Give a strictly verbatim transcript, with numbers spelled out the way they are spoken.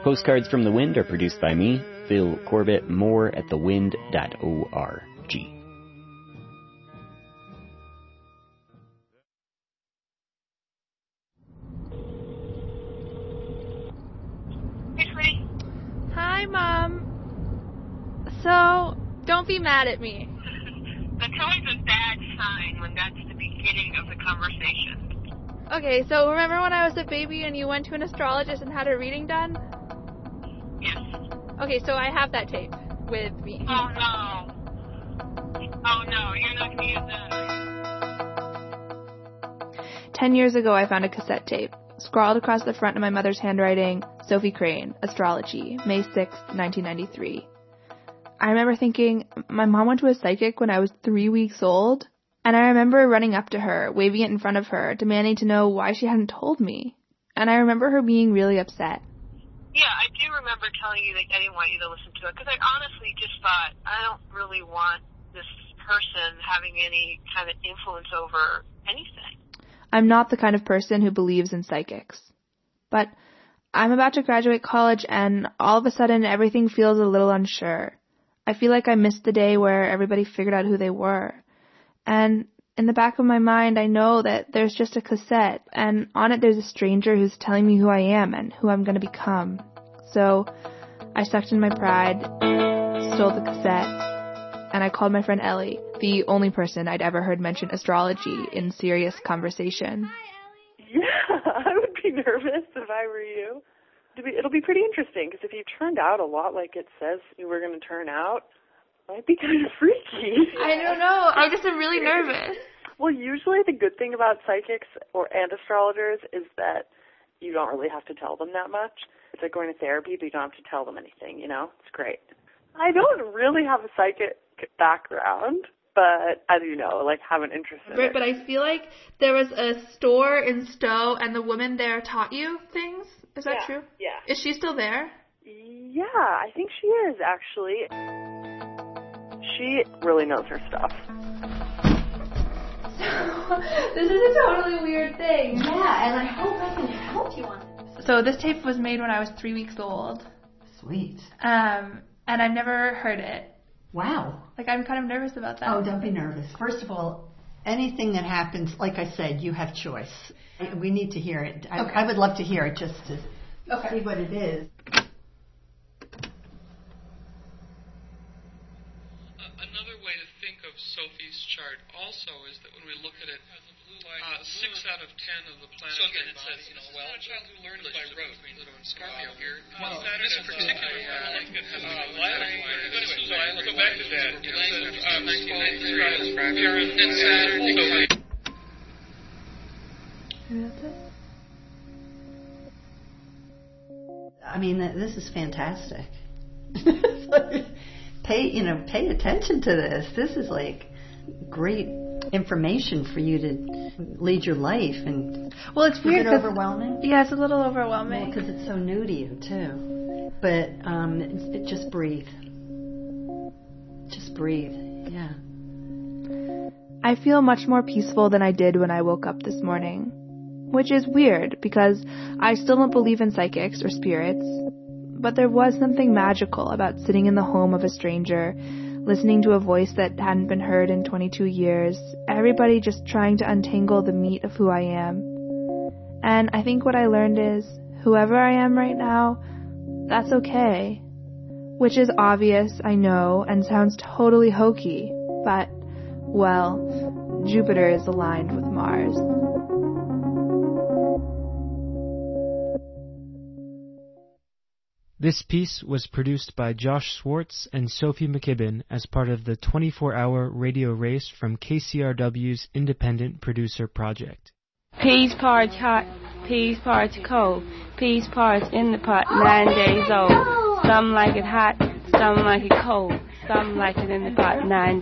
Postcards from the Wind are produced by me, Phil Corbett. More at the wind dot org. Hey, sweetie. Hi, Mom. So, don't be mad at me. That's always a bad sign when that's the beginning of the conversation. Okay, so remember when I was a baby and you went to an astrologist and had a reading done? Yes. Okay, so I have that tape with me. Oh, no. Oh, no, you're not going to use that. Ten years ago, I found a cassette tape. Scrawled across the front of my mother's handwriting, Sophie Crane, Astrology, May sixth, nineteen ninety-three. I remember thinking, my mom went to a psychic when I was three weeks old, and I remember running up to her, waving it in front of her, demanding to know why she hadn't told me. And I remember her being really upset. Yeah, I do remember telling you that I didn't want you to listen to it, because I honestly just thought, I don't really want this person having any kind of influence over anything. I'm not the kind of person who believes in psychics. But I'm about to graduate college, and all of a sudden everything feels a little unsure. I feel like I missed the day where everybody figured out who they were. And in the back of my mind, I know that there's just a cassette, and on it there's a stranger who's telling me who I am and who I'm going to become. So I sucked in my pride, stole the cassette, and I called my friend Ellie, the only person I'd ever heard mention astrology in serious conversation. Yeah, I would be nervous if I were you. It'll be, it'll be pretty interesting, because if you turned out a lot like it says you were going to turn out, it might be kind of freaky. I don't know. I just am really nervous. Well, usually the good thing about psychics or and astrologers is that you don't really have to tell them that much. It's like going to therapy, but you don't have to tell them anything, you know? It's great. I don't really have a psychic background, but as you know, like, have an interest in Right, it. but I feel like there was a store in Stowe and the woman there taught you things. Is that yeah, true? Yeah. Is she still there? Yeah, I think she is, actually. She really knows her stuff. This is a totally weird thing. Yeah, and I hope I can help you on it. So this tape was made when I was three weeks old. Sweet. Um, and I've never heard it. Wow. Like, I'm kind of nervous about that. Oh, don't be nervous. First of all, anything that happens, like I said, you have choice. We need to hear it. I, Okay. I would love to hear it just to Okay. see what it is. Another way to think of Sophie's chart also is that when we look at it, uh, six out of ten of the planets. So again, it says, you know, well, a child who learns by rote, Pluto and Scorpio here. Well, this particular one, uh, anyway, so I go back to that. You know, uh, nineteen ninety-three, Karen and Saturn. I mean, this is fantastic. pay, you know, pay attention to this. This is like great information for you to lead your life. And well, it's weird. Is it overwhelming? Yeah, it's a little overwhelming. Because well, it's so new to you too. But um, it, it just breathe. Just breathe. Yeah. I feel much more peaceful than I did when I woke up this morning. Which is weird, because I still don't believe in psychics or spirits. But there was something magical about sitting in the home of a stranger, listening to a voice that hadn't been heard in twenty-two years, everybody just trying to untangle the meat of who I am. And I think what I learned is, whoever I am right now, that's okay. Which is obvious, I know, and sounds totally hokey, but, well, Jupiter is aligned with Mars. This piece was produced by Josh Swartz and Sophie McKibben as part of the twenty-four hour radio race from K C R W's Independent Producer Project. Peas parts hot, peas parts cold, peas parts in the pot nine days old. Some like it hot, some like it cold, some like it in the pot nine